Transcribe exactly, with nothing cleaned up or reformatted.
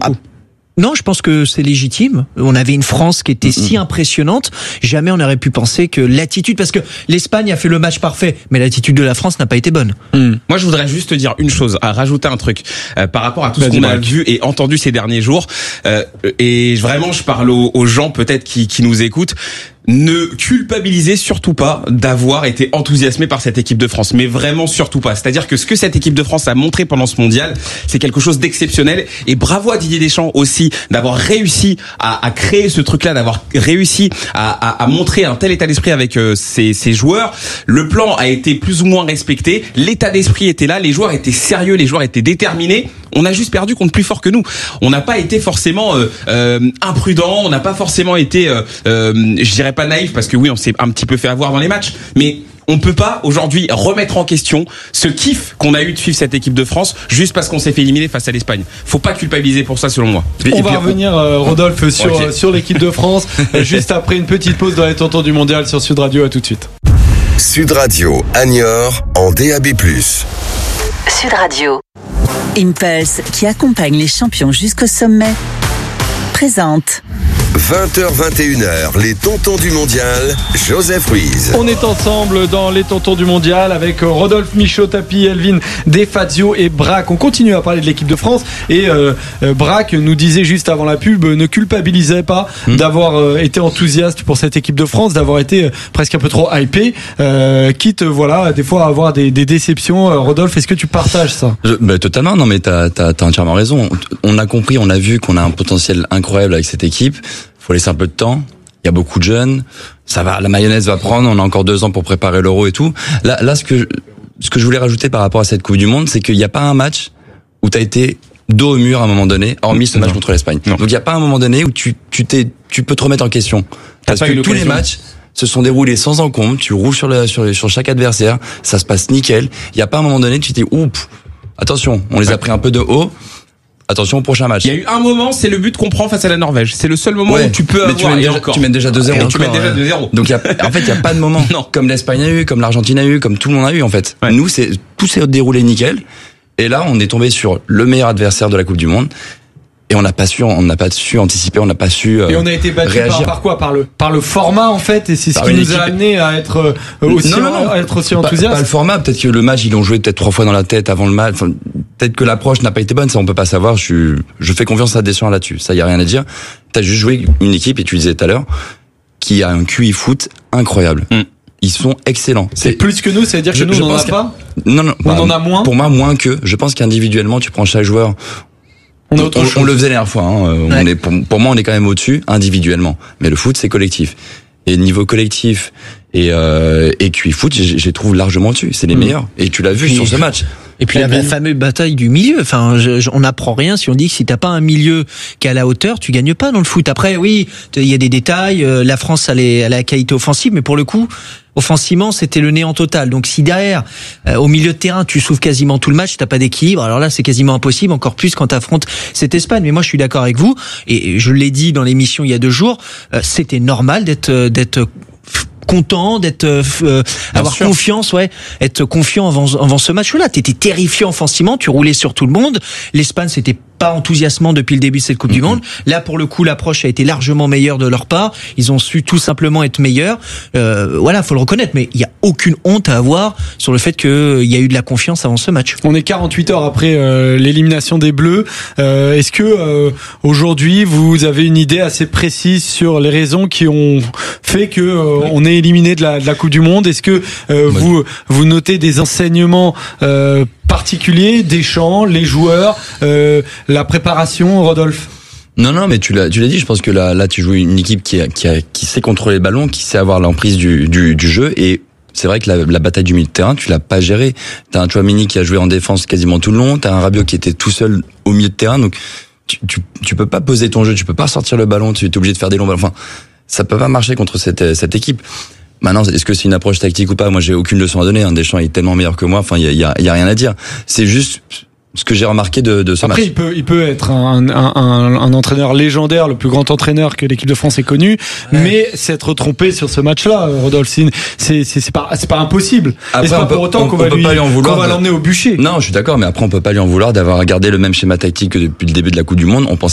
coup. Ah. Non, je pense que c'est légitime. On avait une France qui était mmh. si impressionnante. Jamais on n'aurait pu penser que l'attitude, parce que l'Espagne a fait le match parfait, mais l'attitude de la France n'a pas été bonne. Mmh. Moi, je voudrais juste te dire une chose, à rajouter un truc euh, par rapport à tout bah, ce qu'on a vu et entendu ces derniers jours. Euh, et vraiment, je parle aux, aux gens peut-être qui, qui nous écoutent. Ne culpabilisez surtout pas d'avoir été enthousiasmé par cette équipe de France, mais vraiment surtout pas. C'est-à-dire que ce que cette équipe de France a montré pendant ce mondial, c'est quelque chose d'exceptionnel. Et bravo à Didier Deschamps aussi d'avoir réussi à, à créer ce truc-là, d'avoir réussi à, à, à montrer un tel état d'esprit avec euh, ses, ses joueurs. Le plan a été plus ou moins respecté, l'état d'esprit était là, les joueurs étaient sérieux, les joueurs étaient déterminés. On a juste perdu contre plus fort que nous. On n'a pas été forcément euh, euh, imprudent, on n'a pas forcément été, euh, euh, je dirais pas naïf, parce que oui, on s'est un petit peu fait avoir dans les matchs, mais on peut pas aujourd'hui remettre en question ce kiff qu'on a eu de suivre cette équipe de France juste parce qu'on s'est fait éliminer face à l'Espagne. Faut pas culpabiliser pour ça, selon moi. Et on va puis, revenir, euh, Rodolphe, sur okay. euh, sur l'équipe de France juste après une petite pause dans les tontons du mondial sur Sud Radio. À tout de suite. Sud Radio à Niort en D A B plus. Sud Radio. Impulse, qui accompagne les champions jusqu'au sommet, présente. vingt heures vingt et une heures, les tontons du mondial, Joseph Ruiz. On est ensemble dans les tontons du mondial avec Rodolphe Michaud-Tapi, Elvin Defazio et Braque. On continue à parler de l'équipe de France et euh, Braque nous disait juste avant la pub, ne culpabilisez pas mmh. d'avoir euh, été enthousiaste pour cette équipe de France, d'avoir été euh, presque un peu trop hypé, euh, quitte voilà des fois à avoir des, des déceptions. Euh, Rodolphe, est-ce que tu partages ça? Je, bah, totalement, non mais t'as, t'as, t'as entièrement raison. On a compris, on a vu qu'on a un potentiel incroyable avec cette équipe. Faut laisser un peu de temps. Il y a beaucoup de jeunes. Ça va, la mayonnaise va prendre. On a encore deux ans pour préparer l'Euro et tout. Là, là, ce que ce que je voulais rajouter par rapport à cette Coupe du Monde, c'est qu'il n'y a pas un match où t'as été dos au mur à un moment donné, hormis ce match non. contre l'Espagne. Non. Donc il n'y a pas un moment donné où tu tu t'es tu peux te remettre en question. Parce que tous les matchs se sont déroulés sans encombre. Tu roules sur le sur sur chaque adversaire. Ça se passe nickel. Il n'y a pas un moment donné où tu t'es oups. Attention, on les a pris un peu de haut. Attention au prochain match. Il y a eu un moment, c'est le but qu'on prend face à la Norvège. C'est le seul moment ouais, où tu peux mais avoir tu mènes, déjà, encore. tu mènes déjà deux zéro. Et tu mènes déjà deux zéro. Donc il y a, en fait, il y a pas de moment. Non. Comme l'Espagne a eu, comme l'Argentine a eu, comme tout le monde a eu en fait. Ouais. Nous, c'est tout s'est déroulé nickel. Et là, on est tombé sur le meilleur adversaire de la Coupe du Monde. Et on n'a pas su, on n'a pas su anticiper, on n'a pas su euh, et on a été battu par, par quoi, par le, par le format en fait, et c'est ce par qui nous équipe. a amené à être euh, aussi, non, non, non. À être aussi enthousiaste. Pas, pas le format, peut-être que le match ils l'ont joué peut-être trois fois dans la tête avant le match. Enfin, peut-être que l'approche n'a pas été bonne, ça on peut pas savoir. Je, je fais confiance à Deschamps là-dessus, ça y a rien à dire. T'as juste joué une équipe, et tu disais tout à l'heure, qui a un Q I foot incroyable. Mm. Ils sont excellents. C'est, c'est plus que nous, c'est-à-dire que je, nous on en a pas. Non, non, on bah, en a moins. Pour moi, moins que. Je pense qu'individuellement, tu prends chaque joueur. On, on, on le faisait la dernière fois. Hein. Ouais. On est, pour, pour moi, on est quand même au-dessus individuellement. Mais le foot, c'est collectif. Et niveau collectif et euh, et Q I foot, je les trouve largement au-dessus. C'est les mmh. meilleurs. Et tu l'as vu et sur ce match. Et puis la, la fameuse bataille du milieu. Enfin, je, je, on n'apprend rien si on dit que si t'as pas un milieu qui est à la hauteur, tu gagnes pas dans le foot. Après, oui, il y a des détails. Euh, la France, elle, est, elle a la qualité offensive, mais pour le coup, offensivement, c'était le néant total. Donc, si derrière, euh, au milieu de terrain, tu souffres quasiment tout le match, t'as pas d'équilibre. Alors là, c'est quasiment impossible. Encore plus quand t'affrontes cette Espagne. Mais moi, je suis d'accord avec vous. Et je l'ai dit dans l'émission il y a deux jours. Euh, c'était normal d'être d'être content, d'être euh, avoir sûr. confiance, ouais, être confiant avant avant ce match-là. T'étais terrifiant offensivement, tu roulais sur tout le monde. L'Espagne, c'était pas enthousiasmant depuis le début de cette Coupe mm-hmm. du Monde. Là, pour le coup, l'approche a été largement meilleure de leur part. Ils ont su tout simplement être meilleurs. Euh, voilà, faut le reconnaître. Mais il y a aucune honte à avoir sur le fait qu'il y a eu de la confiance avant ce match. On est quarante-huit heures après euh, l'élimination des Bleus. Euh, est-ce que euh, aujourd'hui, vous avez une idée assez précise sur les raisons qui ont fait que euh, oui. on est éliminé de la, de la Coupe du Monde? Est-ce que euh, oui. vous vous notez des enseignements euh, particulier, Deschamps, les joueurs, euh, la préparation, Rodolphe? Non, non, mais tu l'as, tu l'as dit. Je pense que là, là, tu joues une équipe qui a, qui a, qui sait contrôler le ballon, qui sait avoir l'emprise du, du, du jeu. Et c'est vrai que la, la bataille du milieu de terrain, tu l'as pas gérée. T'as un Tchouaméni qui a joué en défense quasiment tout le long. T'as un Rabiot qui était tout seul au milieu de terrain. Donc, tu, tu, tu peux pas poser ton jeu. Tu peux pas sortir le ballon. Tu es obligé de faire des longs ballons. Enfin, ça peut pas marcher contre cette, cette équipe. Maintenant, est-ce que c'est une approche tactique ou pas? Moi, j'ai aucune leçon à donner. Hein. Deschamps est tellement meilleur que moi. Enfin, il y a, y a, y a rien à dire. C'est juste ce que j'ai remarqué de, de ce Après, match. Après, il peut, il peut être un, un, un, un entraîneur légendaire, le plus grand entraîneur que l'équipe de France ait connu, ouais. mais s'être trompé sur ce match-là, Rodolphe, c'est, c'est, c'est pas, c'est pas impossible. Après, c'est pas peut, pour autant on, qu'on on va lui, lui en vouloir qu'on va de... l'emmener au bûcher. Non, je suis d'accord, mais après, on peut pas lui en vouloir d'avoir gardé le même schéma tactique que depuis le début de la Coupe du Monde. On pensait